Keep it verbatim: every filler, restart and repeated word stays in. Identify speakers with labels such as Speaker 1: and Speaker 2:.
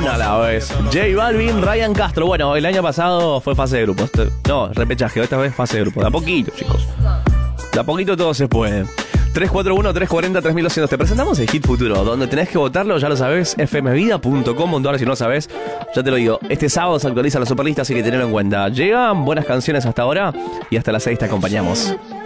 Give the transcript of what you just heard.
Speaker 1: una a la vez. J Balvin, Ryan Castro. Bueno, el año pasado fue fase de grupos. No, repechaje, esta vez fase de grupos. De a poquito, chicos. De a poquito todo se puede. tres cuatro uno, tres cuatro cero, tres mil doscientos. Te presentamos el Hit Futuro, donde tenés que votarlo, ya lo sabés, f m vida punto com punto a r. Si no lo sabés, ya te lo digo. Este sábado se actualiza la Superlista, así que tenelo en cuenta. Llegan buenas canciones hasta ahora y hasta las seis te acompañamos.